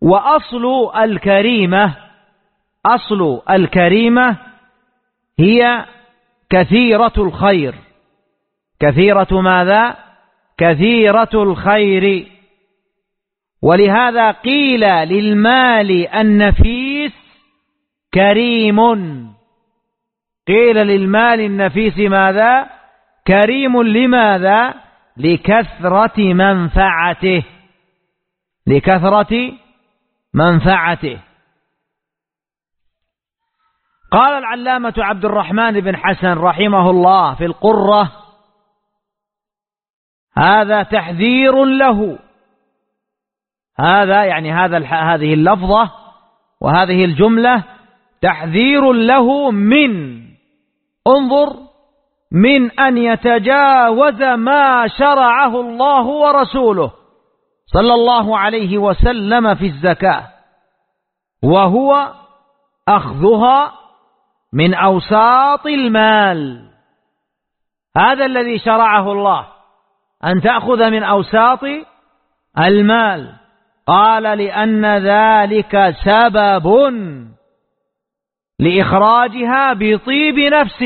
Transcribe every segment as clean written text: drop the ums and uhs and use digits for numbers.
وأصل الكريمة هي كثيرة الخير. كثيرة ماذا؟ كثيرة الخير. ولهذا قيل للمال النفيس كريم. قيل للمال النفيس ماذا؟ كريم. لماذا؟ لكثرة منفعته. لكثرة منفعته. قال العلامة عبد الرحمن بن حسن رحمه الله في القرة: هذا تحذير له. هذا يعني هذه اللفظة وهذه الجملة تحذير له من أن يتجاوز ما شرعه الله ورسوله صلى الله عليه وسلم في الزكاة، وهو أخذها من أوساط المال. هذا الذي شرعه الله، أن تأخذ من أوساط المال. قال: لأن ذلك سبب لإخراجها بطيب نفس.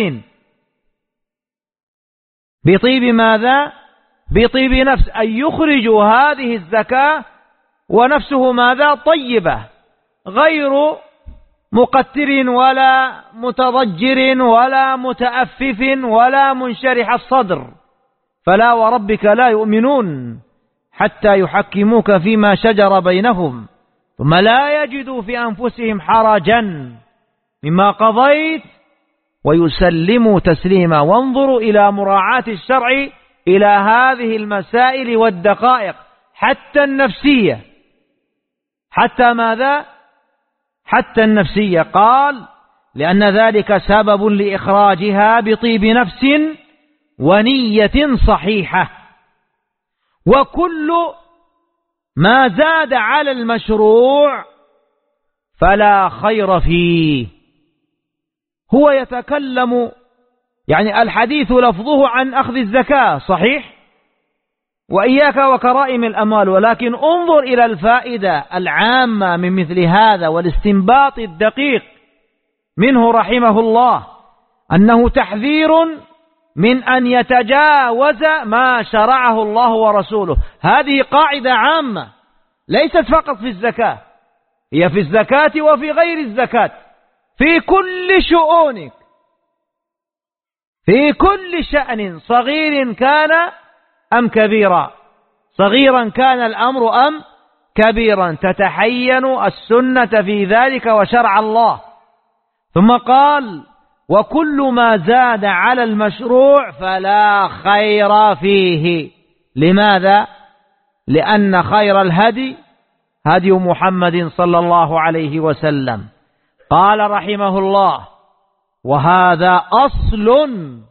بطيب ماذا؟ بطيب نفس، أن يخرج هذه الزكاة ونفسه ماذا؟ طيبة، غير مقتر ولا متضجر ولا متأفف ولا منشرح الصدر. فلا وربك لا يؤمنون حتى يحكموك فيما شجر بينهم ثم لا يجدوا في أنفسهم حرجا مما قضيت ويسلموا تسليما. وانظروا إلى مراعاة الشرع إلى هذه المسائل والدقائق حتى النفسية. حتى ماذا؟ حتى النفسية. قال: لأن ذلك سبب لإخراجها بطيب نفس ونية صحيحة. وكل ما زاد على المشروع فلا خير فيه. هو يتكلم يعني الحديث لفظه عن أخذ الزكاة صحيح، وإياك وكرائم الأموال، ولكن انظر إلى الفائدة العامة من مثل هذا والاستنباط الدقيق منه رحمه الله، أنه تحذير من أن يتجاوز ما شرعه الله ورسوله. هذه قاعدة عامة ليست فقط في الزكاة، هي في الزكاة وفي غير الزكاة، في كل شؤونك، في كل شأن، صغير كان أم كبيرا، صغيرا كان الأمر أم كبيرا، تتحين السنة في ذلك وشرع الله. ثم قال: وكل ما زاد على المشروع فلا خير فيه. لماذا؟ لأن خير الهدي هدي محمد صلى الله عليه وسلم. قال رحمه الله: وهذا أصل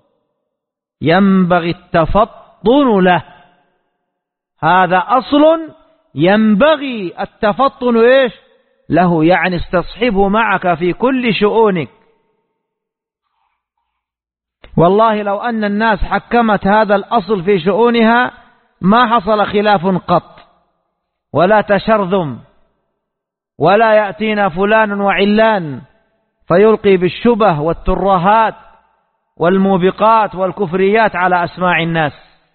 ينبغي التفطن له. هذا أصل ينبغي التفطن له، يعني استصحبه معك في كل شؤونك. والله لو أن الناس حكمت هذا الأصل في شؤونها ما حصل خلاف قط ولا تشرذم، ولا يأتينا فلان وعلان فيلقي بالشبه والترهات والموبقات والكفريات على أسماع الناس.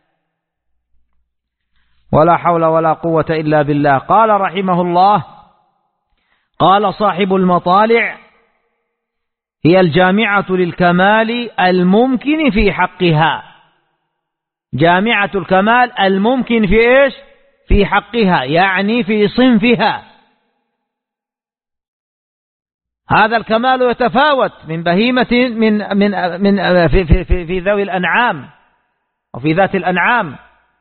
ولا حول ولا قوة إلا بالله. قال رحمه الله: قال صاحب المطالع: هي الجامعة للكمال الممكن في حقها. جامعة الكمال الممكن في في حقها، يعني في صنفها. هذا الكمال يتفاوت من بهيمة من في ذوي الأنعام وفي ذات الأنعام.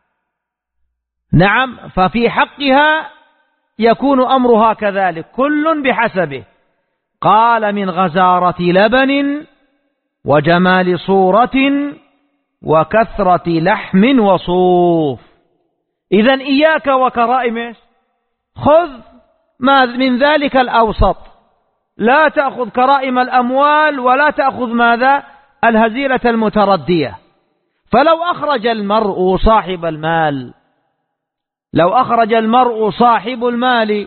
نعم، ففي حقها يكون أمرها كذلك، كل بحسبه. قال: من غزارة لبن وجمال صورة وكثرة لحم وصوف. إذن إياك وكرائم، خذ ما من ذلك الأوسط، لا تأخذ كرائم الأموال ولا تأخذ ماذا؟ الهزيلة المتردية. فلو أخرج المرء صاحب المال، لو أخرج المرء صاحب المال